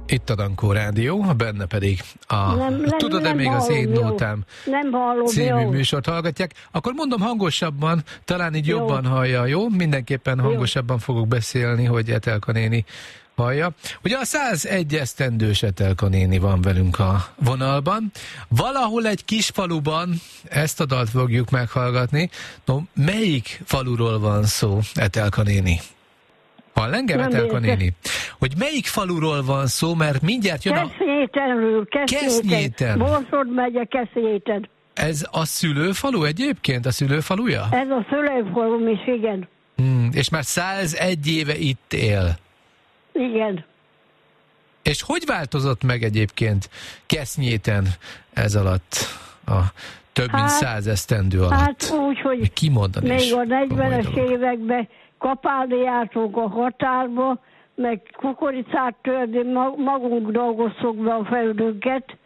Itt a Dankó Rádió, benne pedig Tudod-e még az én nótám című műsort hallgatják. Akkor mondom hangosabban, talán így jobban hallja, jó? Mindenképpen hangosabban fogok beszélni, hogy Etelka néni hallja. Ugye a 101 esztendős Etelka néni van velünk a vonalban. Valahol egy kis faluban ezt a dalt fogjuk meghallgatni. No, melyik faluról van szó, Etelka néni? Hall engem, Etelka néni? Hogy melyik faluról van szó, mert mindjárt jön Kesznyétenről. Kesznyéten. Borsod megye, Kesznyéten. Ez a szülőfalu egyébként? A szülőfaluja? Ez a szülőfalu is, igen. És már 101 éve itt él. Igen. És hogy változott meg egyébként Kesznyéten ez alatt, a több mint 100 esztendő alatt? Hát úgy, hogy még a 40-es években kapálni jártunk a határba, meg kukoricát törni, magunk dolgoztuk be a földünket.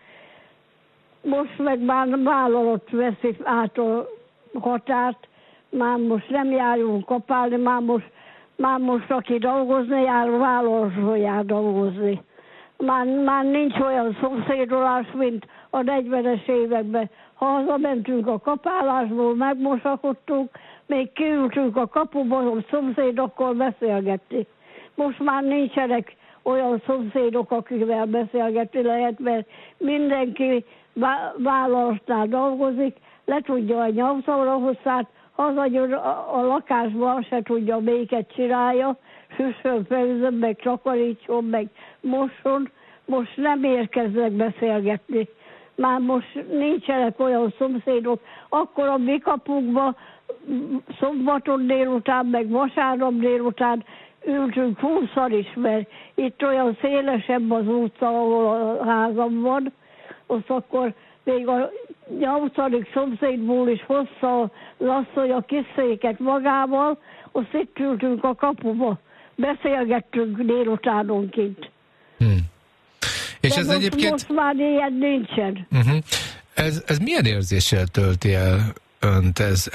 Most meg már vállalat veszi át a határt, már most nem járunk kapálni, már most aki dolgozni jár, vállalatról jár dolgozni. Már nincs olyan szomszédolás, mint a 40-es években. Ha hazamentünk a kapálásból, megmosakodtunk, még kiültünk a kapuba, a szomszédokkal beszélgetni. Most már nincsenek olyan szomszédok, akikkel beszélgetni lehet, mert mindenki vállalatnál dolgozik, le tudja a nyomszórahosszát, hazajön a lakásban, se tudja, melyiket csinálja, süssön, főzön, meg takarítson, meg mosson. Most nem érkeznek beszélgetni. Már most nincsenek olyan szomszédok. Akkor a mi kapunkban szombaton délután, meg vasárnap délután ültünk 20-szor is, mert itt olyan szélesebb az utca, ahol a házam van, azt akkor még a 8. szomszédból is hozta az asszony a kis széket magával, azt itt ültünk a kapuba, beszélgettünk délutánonként. És ez egyébként... most már ilyen nincsen. Ez milyen érzéssel tölti el önt?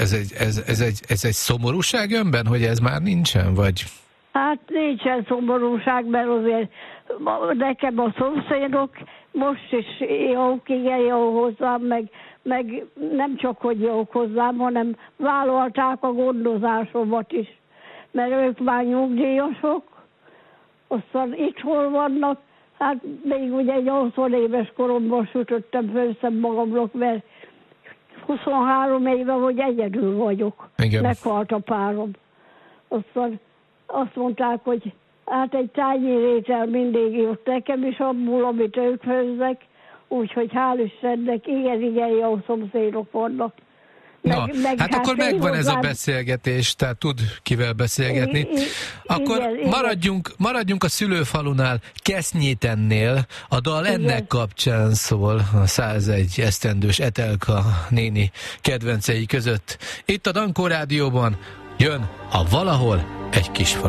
Ez egy szomorúság önben, hogy ez már nincsen, vagy... Hát nincsen szomorúság, mert azért nekem a szomszédok most is jók, igen jó hozzám, meg nem csak hogy jók hozzám, hanem vállalták a gondozásomat is. Mert ők már nyugdíjasok, aztán itthon vannak, hát még ugye 80 éves koromban sütöttem föl magamnak, mert 23 éve, hogy egyedül vagyok. Igen. Meghalt a párom. Aztán azt mondták, hogy hát egy tányérétel mindig jött nekem is abból, amit ők főznek, úgyhogy hál' Istennek, igen, jó szomszédok vannak. Hát akkor megvan ez a beszélgetés, tehát tud kivel beszélgetni. Akkor maradjunk a szülőfalunál, Kesznyétennél. A dal ennek kapcsán szól, a 101 esztendős Etelka néni kedvencei között. Itt a Dankó Rádióban jön a Valahol egy kis falu.